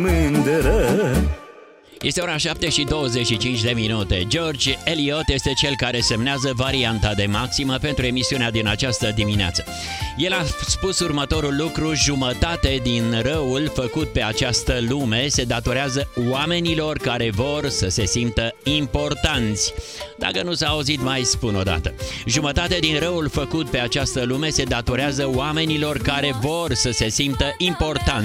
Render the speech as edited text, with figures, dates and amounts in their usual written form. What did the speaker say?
mândră. Este ora 7:25. George Eliot este cel care semnează varianta de maximă pentru emisiunea din această dimineață. El a spus următorul lucru: jumătate din răul făcut pe această lume se datorează oamenilor care vor să se simtă importanți. Dacă nu s-a auzit, mai spun o dată. Jumătate din răul făcut pe această lume se datorează oamenilor care vor să se simtă importanți.